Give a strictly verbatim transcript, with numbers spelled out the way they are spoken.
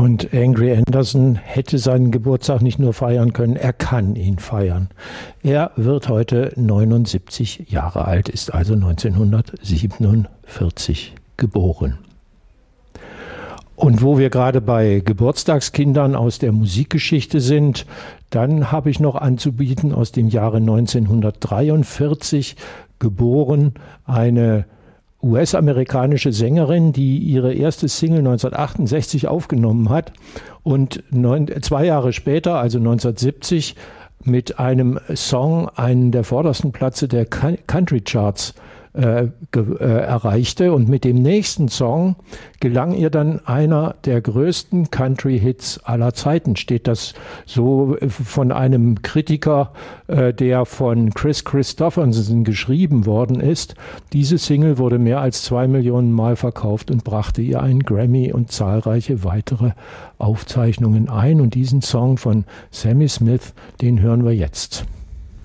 Und Angry Anderson hätte seinen Geburtstag nicht nur feiern können, er kann ihn feiern. Er wird heute neunundsiebzig Jahre alt, ist also neunzehnhundertsiebenundvierzig geboren. Und wo wir gerade bei Geburtstagskindern aus der Musikgeschichte sind, dann habe ich noch anzubieten aus dem Jahre neunzehnhundertdreiundvierzig geboren, eine U S-amerikanische Sängerin, die ihre erste Single neunzehnhundertachtundsechzig aufgenommen hat und neun, zwei Jahre später, also neunzehnhundertsiebzig, mit einem Song einen der vordersten Plätze der Country Charts äh, ge, äh, erreichte. Und mit dem nächsten Song gelang ihr dann einer der größten Country-Hits aller Zeiten. Steht das so von einem Kritiker, äh, der von Chris Christopherson geschrieben worden ist. Diese Single wurde mehr als zwei Millionen Mal verkauft und brachte ihr einen Grammy und zahlreiche weitere Aufzeichnungen ein. Und diesen Song von Sammy Smith, den hören wir jetzt.